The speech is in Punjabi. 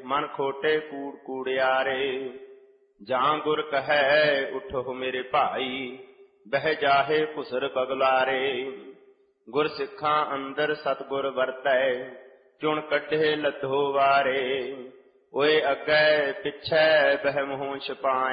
ਮਨ ਖੋਟੇ ਕੂੜ ਕੂੜਿਆਰੇ। ਜਾਂ ਗੁਰ ਕਹੈ ਉਠੋ ਮੇਰੇ ਭਾਈ, ਬਹਿ ਜਾਹੇ ਘੁਸਰ ਬਗਲਾਰੇ। ਗੁਰ ਸਿੱਖਾਂ ਅੰਦਰ ਸਤਿਗੁਰ ਵਰਤੈ, ਚੁਣ ਕੱਢੇ ਲੱਧੋ ਵਾਰੇ। ਓਏ ਅੱਗੇ ਪਿਛੈ ਬਹਿ ਮੋਹ ਛਪਾਏ,